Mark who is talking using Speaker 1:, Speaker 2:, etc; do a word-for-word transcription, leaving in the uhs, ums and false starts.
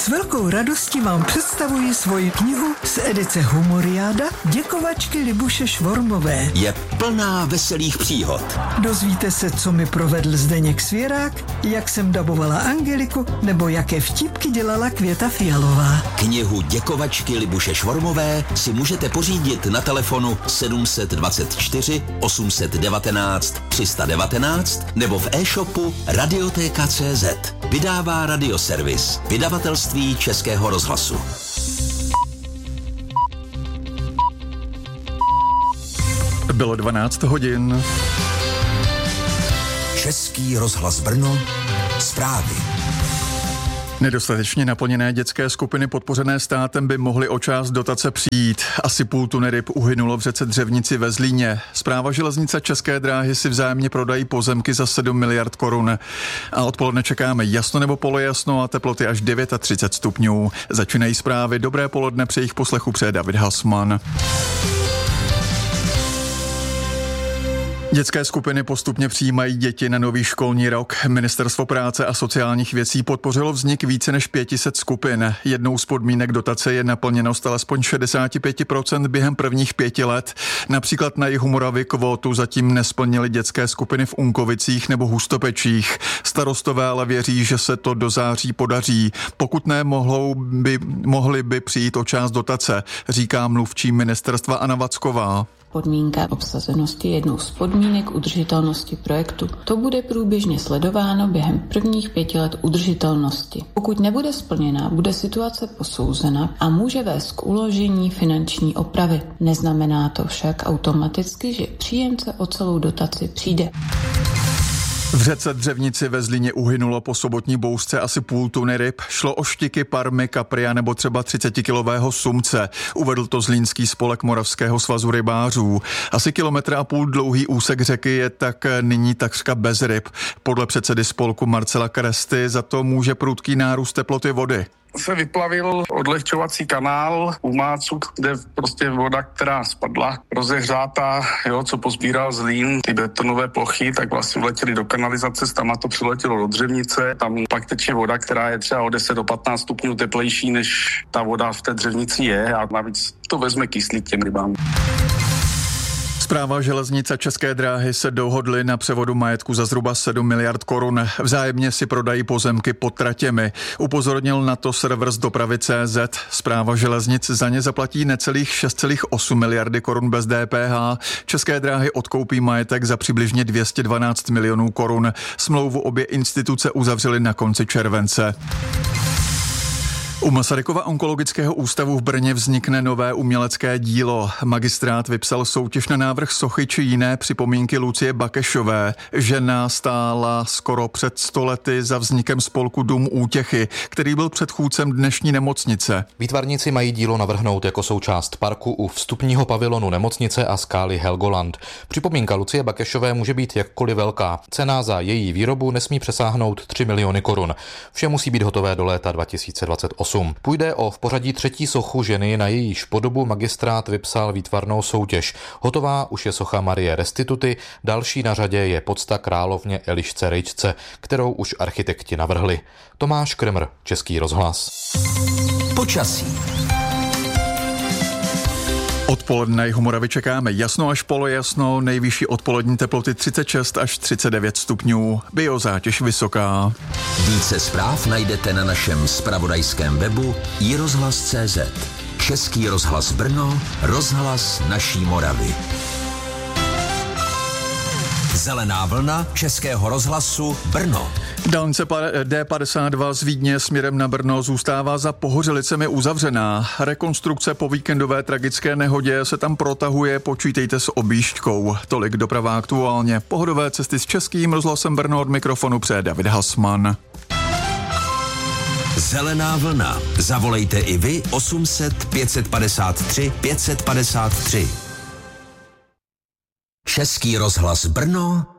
Speaker 1: S velkou radostí vám představuji svoji knihu z edice Humoriáda Děkovačky Libuše Švormové.
Speaker 2: Je plná veselých příhod.
Speaker 1: Dozvíte se, co mi provedl Zdeněk Svěrák, jak jsem dabovala Angeliku, nebo jaké vtipky dělala Květa Fialová.
Speaker 2: Knihu Děkovačky Libuše Švormové si můžete pořídit na telefonu sedm dva čtyři osm jedna devět tři jedna devět nebo v e-shopu Radiotéka tečka cé zet. Vydává Radioservis, vydavatelství Českého rozhlasu.
Speaker 3: Bylo dvanáct hodin.
Speaker 2: Český rozhlas Brno, zprávy.
Speaker 3: Nedostatečně naplněné dětské skupiny podpořené státem by mohly o část dotace přijít. Asi půl tuny ryb uhynulo v řece Dřevnici ve Zlíně. Správa železnice České dráhy si vzájemně prodají pozemky za sedm miliard korun. A odpoledne čekáme jasno nebo polojasno a teploty až třicet devět stupňů. Začínají zprávy. Dobré poledne, při jejich poslechu přeje David Hasman. Dětské skupiny postupně přijímají děti na nový školní rok. Ministerstvo práce a sociálních věcí podpořilo vznik více než pět set skupin. Jednou z podmínek dotace je naplněnost alespoň šedesát pět procent během prvních pěti let. Například na jihu Moravy kvótu zatím nesplnily dětské skupiny v Unkovicích nebo Hustopečích. Starostové ale věří, že se to do září podaří. Pokud ne, mohou by, mohli by přijít o část dotace, říká mluvčí ministerstva Anna Vacková.
Speaker 4: Podmínka obsazenosti je jednou z podmínek udržitelnosti projektu. To bude průběžně sledováno během prvních pěti let udržitelnosti. Pokud nebude splněna, bude situace posouzena a může vést k uložení finanční opravy. Neznamená to však automaticky, že příjemce o celou dotaci přijde.
Speaker 3: V řece Dřevnici ve Zlíně uhynulo po sobotní bouřce asi půl tuny ryb. Šlo o štiky, parmy, kapria nebo třeba třicetikilového sumce. Uvedl to Zlínský spolek Moravského svazu rybářů. Asi kilometr a půl dlouhý úsek řeky je tak nyní takřka bez ryb. Podle předsedy spolku Marcela Kresty za to může prudký nárůst teploty vody.
Speaker 5: Se vyplavil odlehčovací kanál u Mácu, kde prostě voda, která spadla, rozehřátá, jo, co pozbíral Zlín, ty betonové plochy, tak vlastně vletěly do kanalizace, tam to přiletělo do Dřevnice, tam pak teče voda, která je třeba o deset do patnáct stupňů teplejší, než ta voda v té Dřevnici je a navíc to vezme kyslík těm rybám.
Speaker 3: Správa železnice České dráhy se dohodly na převodu majetku za zhruba sedm miliard korun. Vzájemně si prodají pozemky pod tratěmi. Upozornil na to server z dopravy tečka cé zet. Správa železnic za ně zaplatí necelých šest celá osm miliardy korun bez dé pé há. České dráhy odkoupí majetek za přibližně dvě stě dvanáct milionů korun. Smlouvu obě instituce uzavřely na konci července. U Masarykova onkologického ústavu v Brně vznikne nové umělecké dílo. Magistrát vypsal soutěž na návrh sochy či jiné připomínky Lucie Bakešové. Žena stála skoro před sto lety za vznikem spolku Dům útěchy, který byl předchůdcem dnešní nemocnice.
Speaker 6: Výtvarníci mají dílo navrhnout jako součást parku u vstupního pavilonu nemocnice a skály Helgoland. Připomínka Lucie Bakešové může být jakkoliv velká. Cena za její výrobu nesmí přesáhnout tři miliony korun. Vše musí být hotové do léta dva tisíce dvacet osm. Půjde o v pořadí třetí sochu ženy, na jejíž podobu magistrát vypsal výtvarnou soutěž. Hotová už je socha Marie Restituty, další na řadě je pocta královně Elišce Rejčce, kterou už architekti navrhli. Tomáš Kremr, Český rozhlas.
Speaker 2: Počasí.
Speaker 3: Odpoledne jihu Moravy čekáme jasno až polojasno, nejvyšší odpolední teploty třicet šest až třicet devět stupňů, biozátěž vysoká.
Speaker 2: Více zpráv najdete na našem zpravodajském webu i rozhlas tečka cé zet. Český rozhlas Brno, rozhlas naší Moravy. Zelená vlna Českého rozhlasu Brno.
Speaker 3: Dálnice dé padesát dva z Vídně směrem na Brno zůstává za Pohořelicemi uzavřená. Rekonstrukce po víkendové tragické nehodě se tam protahuje, počítejte s objížďkou. Tolik doprava aktuálně. Pohodové cesty s Českým rozhlasem Brno, od mikrofonu přeje David Hasman.
Speaker 2: Zelená vlna. Zavolejte i vy osm set pět padesát tři pět padesát tři. Český rozhlas Brno,